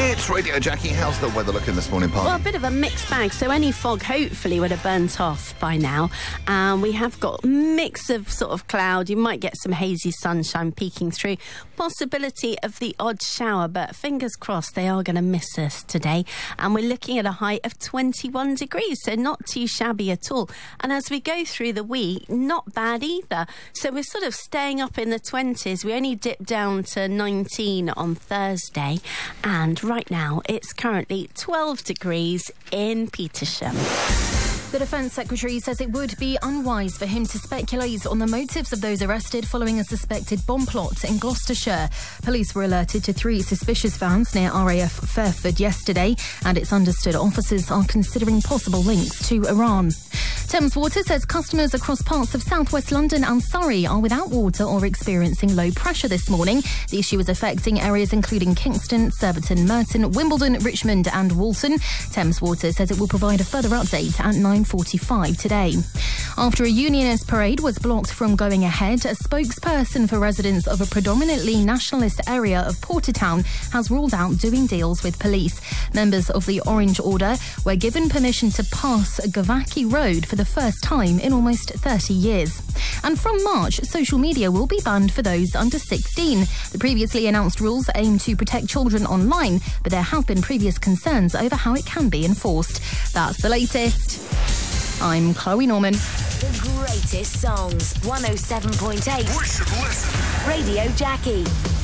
It's Radio Jackie. How's the weather looking this morning, Park? Well, a bit of a mixed bag. So any fog hopefully would have burnt off by now. We have got a mix of sort of cloud. You might get some hazy sunshine peeking through. Possibility of the odd shower, but fingers crossed they are going to miss us today. And we're looking at a high of 21 degrees, so not too shabby at all. And as we go through the week, not bad either. So we're sort of staying up in the 20s. We only dipped down to 19 on Thursday. And right now, it's currently 12 degrees in Petersham. The Defence Secretary says it would be unwise for him to speculate on the motives of those arrested following a suspected bomb plot in Gloucestershire. Police were alerted to 3 suspicious vans near RAF Fairford yesterday, and it's understood officers are considering possible links to Iran. Thames Water says customers across parts of southwest London and Surrey are without water or experiencing low pressure this morning. The issue is affecting areas including Kingston, Surbiton, Merton, Wimbledon, Richmond and Walton. Thames Water says it will provide a further update at 9:45 today. After a unionist parade was blocked from going ahead, a spokesperson for residents of a predominantly nationalist area of Portertown has ruled out doing deals with police. Members of the Orange Order were given permission to pass Gavaki Road for the first time in almost 30 years. And from March, social media will be banned for those under 16. The previously announced rules aim to protect children online, but there have been previous concerns over how it can be enforced. That's the latest. I'm Chloe Norman. The greatest songs, 107.8. We should listen. Radio Jackie.